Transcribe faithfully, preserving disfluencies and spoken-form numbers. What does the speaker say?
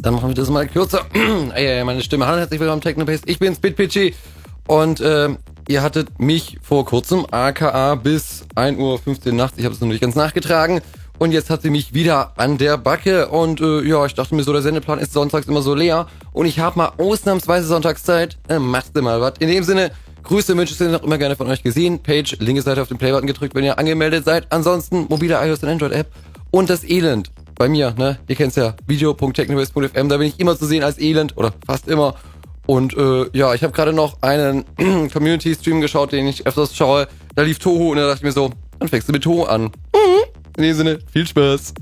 dann machen wir das mal kürzer. Ey, meine Stimme. Hallo, herzlich willkommen, Technopace. Ich bin's, BitPitchy. Und ähm, ihr hattet mich vor kurzem, aka bis ein Uhr fünfzehn nachts, ich habe es noch nicht ganz nachgetragen. Und jetzt hat sie mich wieder an der Backe. Und äh, ja, ich dachte mir so, der Sendeplan ist sonntags immer so leer. Und ich habe mal ausnahmsweise Sonntagszeit. Äh, machst du mal was. In dem Sinne, Grüße, Wünsche sind noch immer gerne von euch gesehen. Page, linke Seite auf den Playbutton gedrückt, wenn ihr angemeldet seid. Ansonsten mobile iOS und Android-App. Und das Elend bei mir, ne? Ihr kennt's ja, video punkt technopace punkt f m. Da bin ich immer zu sehen als Elend oder fast immer. Und äh, ja, ich habe gerade noch einen Community-Stream geschaut, den ich öfters schaue. Da lief Toho und da dachte ich mir so, dann fängst du mit Toho an. In dem Sinne, viel Spaß.